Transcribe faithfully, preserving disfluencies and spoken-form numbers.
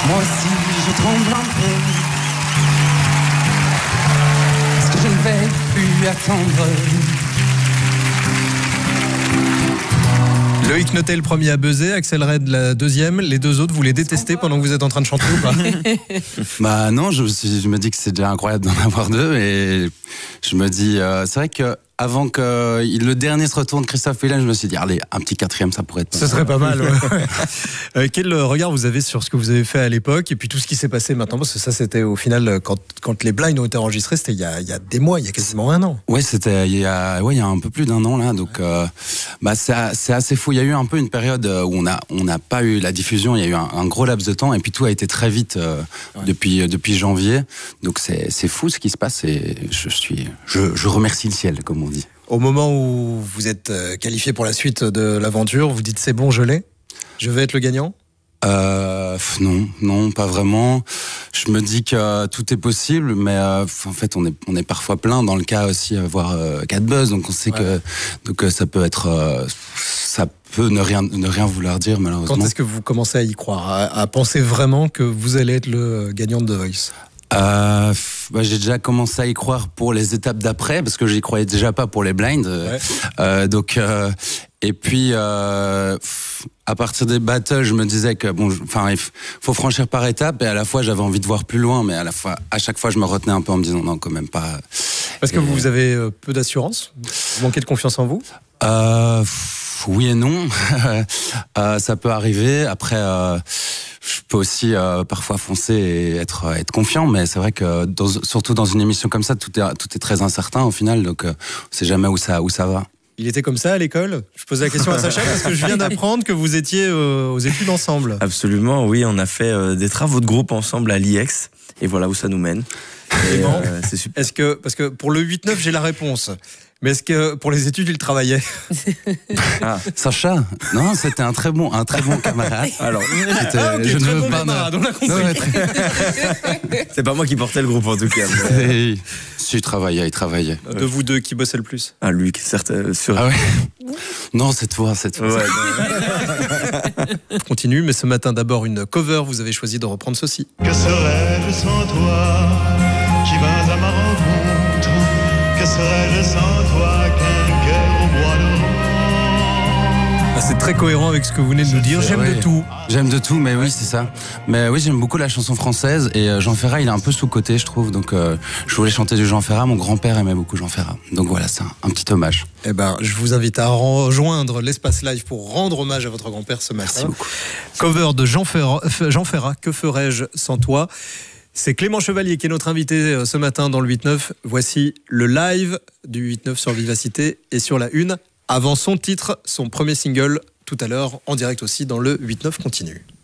Moi aussi je tremble un peu, parce que je ne vais plus attendre. Loïc Notet, le premier à buzzer, Axel Red, la deuxième. Les deux autres, vous les détestez pendant que vous êtes en train de chanter ou pas? Bah non, je, je me dis que c'est déjà incroyable d'en avoir deux. Et je me dis, euh, c'est vrai que avant que euh, le dernier se retourne, Christophe Willem, je me suis dit, allez, un petit quatrième, ça pourrait être pas Ce serait pas mal, ouais. euh, quel regard vous avez sur ce que vous avez fait à l'époque et puis tout ce qui s'est passé maintenant? Parce que ça, c'était au final, quand, quand les blinds ont été enregistrés, c'était il y, a, il y a des mois, il y a quasiment un an. Ouais, c'était il y a, ouais, il y a un peu plus d'un an là. Donc, euh, bah, c'est, c'est assez fou. Il y a eu un peu une période où on a, on n'a pas eu la diffusion. Il y a eu un, un gros laps de temps et puis tout a été très vite euh, ouais. depuis, depuis janvier. Donc c'est, c'est fou ce qui se passe et je suis, je, je remercie le ciel, comme on dit. Au moment où vous êtes qualifié pour la suite de l'aventure, vous dites c'est bon, je l'ai, je vais être le gagnant? Euh, non, non, pas vraiment. Je me dis que tout est possible, mais euh, en fait, on est, on est parfois plein dans le cas aussi, avoir euh, quatre buzz, donc on sait ouais. que donc ça peut être, euh, ça peut ne rien, ne rien vouloir dire malheureusement. Quand est-ce que vous commencez à y croire, à, à penser vraiment que vous allez être le gagnant de The Voice? Euh, bah, j'ai déjà commencé à y croire pour les étapes d'après parce que j'y croyais déjà pas pour les blinds. Ouais. Euh, donc euh, et puis euh, à partir des battles, je me disais que bon, enfin il faut franchir par étapes et à la fois j'avais envie de voir plus loin, mais à la fois à chaque fois je me retenais un peu en me disant non quand même pas. Parce que et... vous avez peu d'assurance, vous manquez de confiance en vous? Euh, oui et non, euh, ça peut arriver. Après. Euh, Je peux aussi euh, parfois foncer et être, être confiant, mais c'est vrai que dans, surtout dans une émission comme ça, tout est, tout est très incertain au final, donc euh, on ne sait jamais où ça, où ça va. Il était comme ça à l'école? Je pose la question à Sacha parce que je viens d'apprendre que vous étiez euh, aux études ensemble. Absolument, oui, on a fait euh, des travaux de groupe ensemble à l'I E X et voilà où ça nous mène. Et bon, euh, c'est super. Est-ce que, parce que pour le huit neuf, j'ai la réponse. Mais est-ce que pour les études, il travaillait? Ah, Sacha, non, c'était un très bon, un très bon camarade. Alors, ah, okay, je ne veux bon pas. Camarade, on l'a compris. Non, très... C'est pas moi qui portais le groupe en tout cas. Mais... Si, il travaillait, il travaillait. De vous deux, qui bossait le plus? Ah, lui, certes, euh, sur. Ah ouais. Non, c'est toi, c'est toi. Ouais, je continue, mais ce matin, d'abord une cover. Vous avez choisi de reprendre ceci. Que serais-je sans toi, qui vas à ma rencontre? Que serais-je sans toi, qu'un cœur au bois dormant? Ah, c'est très cohérent avec ce que vous venez de nous dire. J'aime ouais. de tout. J'aime de tout, mais oui, c'est ça. Mais oui, j'aime beaucoup la chanson française et Jean Ferrat, il est un peu sous-coté, je trouve. Donc, euh, je voulais chanter du Jean Ferrat. Mon grand-père aimait beaucoup Jean Ferrat. Donc voilà, c'est un, un petit hommage. Eh ben, je vous invite à rejoindre l'Espace Live pour rendre hommage à votre grand-père ce matin. Merci beaucoup. Cover de Jean Ferrat, Jean Ferrat, Que ferais-je sans toi? C'est Clément Chevalier qui est notre invité ce matin dans le huit neuf. Voici le live du huit neuf sur Vivacité et sur la une. Avant son titre, son premier single, tout à l'heure, en direct aussi dans le huit neuf continue.